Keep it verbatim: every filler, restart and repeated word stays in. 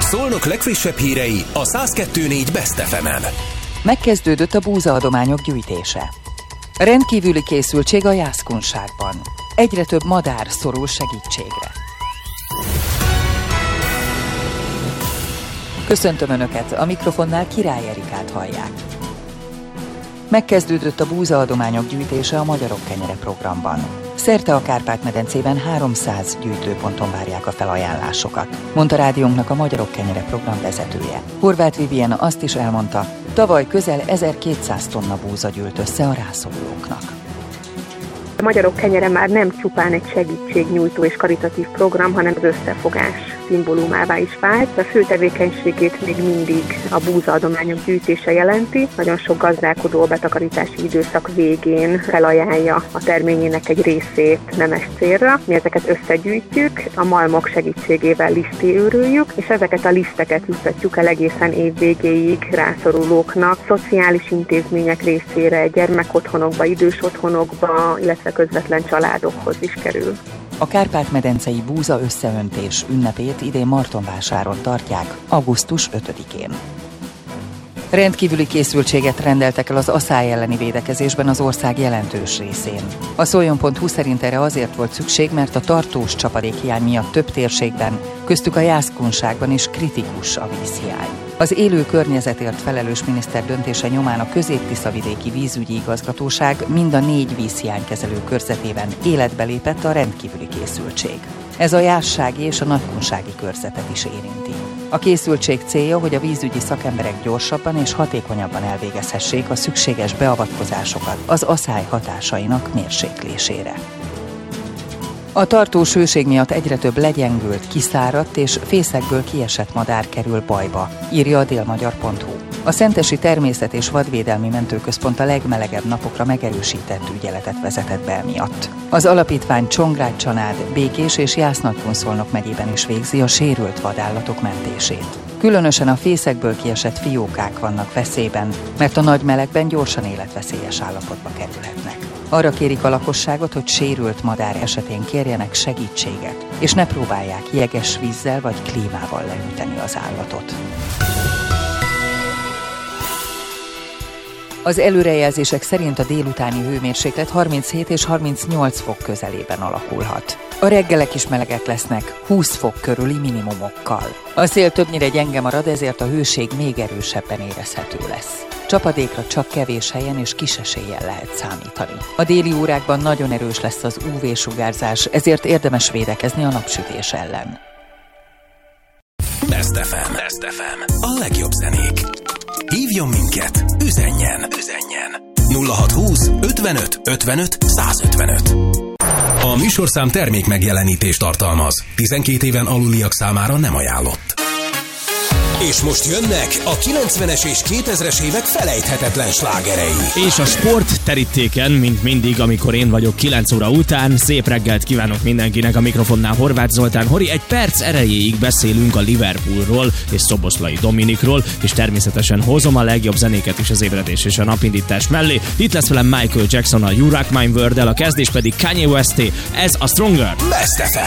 Szolnok legfrissebb hírei a száz kettő négy Best ef emen. Megkezdődött a búzaadományok gyűjtése. Rendkívüli készültség a jászkunságban. Egyre több madár szorul segítségre. Köszöntöm Önöket, a mikrofonnál Király Erikát hallják. Megkezdődött a búzaadományok gyűjtése a Magyarok Kenyere programban. Szerte a Kárpát-medencében háromszáz gyűjtőponton várják a felajánlásokat, mondta rádiónknak a Magyarok Kenyere program vezetője. Horváth Vivien azt is elmondta, tavaly közel ezerkétszáz tonna búza gyűlt össze a rászorulóknak. A Magyarok Kenyere már nem csupán egy segítségnyújtó és karitatív program, hanem az összefogás szimbólumává is vált. A fő tevékenységét még mindig a búzaadományok gyűjtése jelenti. Nagyon sok gazdálkodó a betakarítási időszak végén felajánlja a terményének egy részét nemes célra. Mi ezeket összegyűjtjük, a malmok segítségével lisztőröljük, és ezeket a liszteket juttatjuk el egészen év végéig rászorulóknak, szociális intézmények részére, gyermekotthonokba, idős otthonokba, illetve közvetlen családokhoz is kerül. A Kárpát-medencei búza összeöntés ünnepét idén Martonvásáron tartják, augusztus ötödikén. Rendkívüli készültséget rendeltek el az aszály elleni védekezésben az ország jelentős részén. A szoljon pont hu szerint erre azért volt szükség, mert a tartós csapadékhiány miatt több térségben, köztük a jászkunságban is kritikus a vízhiány. Az élő környezetért felelős miniszter döntése nyomán a Közép-Tiszavidéki Vízügyi Igazgatóság mind a négy vízhiánykezelő körzetében életbe lépett a rendkívüli készültség. Ez a jászsági és a nagykunsági körzetet is érinti. A készültség célja, hogy a vízügyi szakemberek gyorsabban és hatékonyabban elvégezhessék a szükséges beavatkozásokat az aszály hatásainak mérséklésére. A tartós hőség miatt egyre több legyengült, kiszáradt és fészekből kiesett madár kerül bajba, írja a délmagyar pont hu. A Szentesi Természet- és Vadvédelmi Mentőközpont a legmelegebb napokra megerősített ügyeletet vezetett be emiatt. Az alapítvány Csongrád-Csanád, Békés és Jász-Nagykun-Szolnok megyében is végzi a sérült vadállatok mentését. Különösen a fészekből kiesett fiókák vannak veszélyben, mert a nagy melegben gyorsan életveszélyes állapotba kerülhetnek. Arra kérik a lakosságot, hogy sérült madár esetén kérjenek segítséget, és ne próbálják jeges vízzel vagy klímával leüteni az állatot. Az előrejelzések szerint a délutáni hőmérséklet harminchét és harmincnyolc fok közelében alakulhat. A reggelek is melegek lesznek, húsz fok körüli minimumokkal. A szél többnyire gyenge marad, ezért a hőség még erősebben érezhető lesz. Csapadékra csak kevés helyen és kis eséllyel lehet számítani. A déli órákban nagyon erős lesz az ú vé-sugárzás, ezért érdemes védekezni a napsütés ellen. Best ef em. Best ef em. A legjobb zenék. Hívjon minket, üzenjen, üzenjen. nulla hatszázhúsz ötvenöt ötvenöt százötvenöt. A műsorszám termék megjelenítést tartalmaz. tizenkét éven aluliak számára nem ajánlott. És most jönnek a kilencvenes és kétezres évek felejthetetlen slágerei. És a sport terítéken, mint mindig, amikor én vagyok kilenc óra után, szép reggelt kívánok mindenkinek, a mikrofonnál Horváth Zoltán. Hori, egy perc erejéig beszélünk a Liverpoolról és Szoboszlai Dominikról, és természetesen hozom a legjobb zenéket is az ébredés és a napindítás mellé. Itt lesz velem Michael Jackson a You Rock My World-el, a kezdés pedig Kanye Westé, ez a Stronger. Best ef em.